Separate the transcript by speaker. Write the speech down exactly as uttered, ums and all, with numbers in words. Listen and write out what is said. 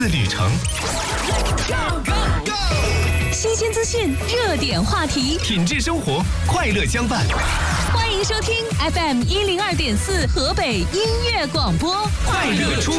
Speaker 1: 旅程。
Speaker 2: 新鲜资讯，热点话题，
Speaker 1: 品质生活，快乐相伴。
Speaker 2: 欢迎收听 F M 一零二点四河北音乐广播，
Speaker 1: 快乐出